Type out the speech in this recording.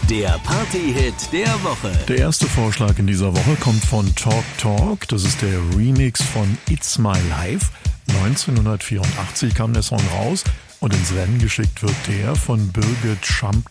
Der Party-Hit der Woche. Der erste Vorschlag in dieser Woche kommt von Talk Talk. Das ist der Remix von It's My Life. 1984 kam der Song raus und ins Rennen geschickt wird der von Birgit Schampke.